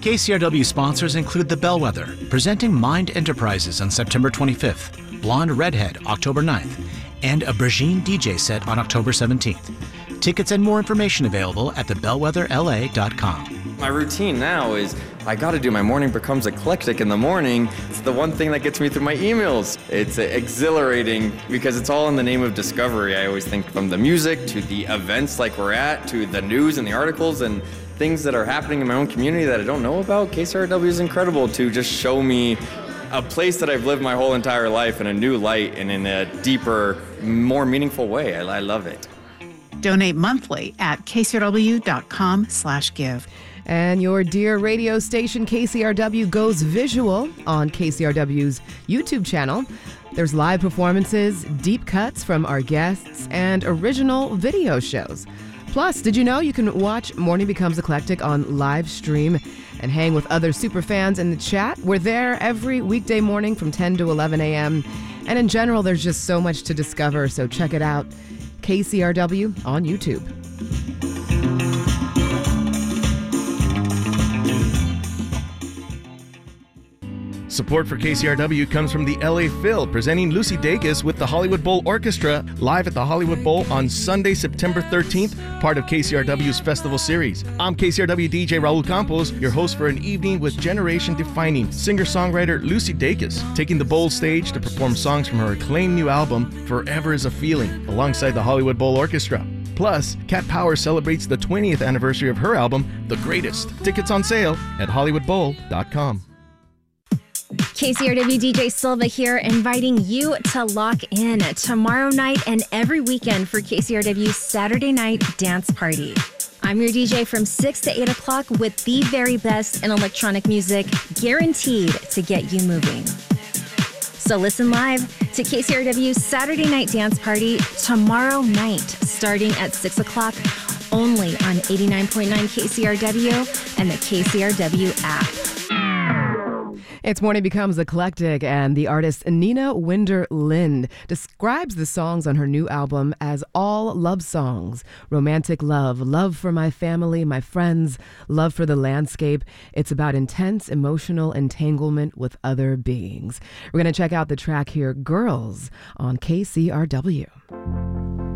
KCRW sponsors include The Bellwether, presenting Mind Enterprises on September 25th, Blonde Redhead October 9th, and a Brigitte DJ set on October 17th. Tickets and more information available at thebellwetherla.com. My routine now is I got to do my morning becomes eclectic in the morning. It's the one thing that gets me through my emails. It's exhilarating because it's all in the name of discovery. I always think from the music to the events like we're at to the news and the articles and things that are happening in my own community that I don't know about. KCRW is incredible to just show me a place that I've lived my whole entire life in a new light and in a deeper, more meaningful way. I love it. Donate monthly at kcrw.com/give. And your dear radio station KCRW goes visual on KCRW's YouTube channel. There's live performances, deep cuts from our guests, and original video shows. Plus, did you know you can watch Morning Becomes Eclectic on live stream and hang with other superfans in the chat? We're there every weekday morning from 10 to 11 a.m. And in general, there's just so much to discover, so check it out. KCRW on YouTube. Support for KCRW comes from the LA Phil, presenting Lucy Dacus with the Hollywood Bowl Orchestra live at the Hollywood Bowl on Sunday, September 13th, part of KCRW's festival series. I'm KCRW DJ Raul Campos, your host for an evening with generation-defining singer-songwriter Lucy Dacus, taking the bold stage to perform songs from her acclaimed new album, Forever is a Feeling, alongside the Hollywood Bowl Orchestra. Plus, Cat Power celebrates the 20th anniversary of her album, The Greatest. Tickets on sale at hollywoodbowl.com. KCRW DJ Silva here, inviting you to lock in tomorrow night and every weekend for KCRW's Saturday Night Dance Party. I'm your DJ from 6 to 8 o'clock with the very best in electronic music, guaranteed to get you moving. So listen live to KCRW's Saturday Night Dance Party tomorrow night, starting at 6 o'clock, only on 89.9 KCRW and the KCRW app. It's Morning Becomes Eclectic, and the artist Nina Winder Lind describes the songs on her new album as all love songs. Romantic love, love for my family, my friends, love for the landscape. It's about intense emotional entanglement with other beings. We're going to check out the track here, Girls, on KCRW.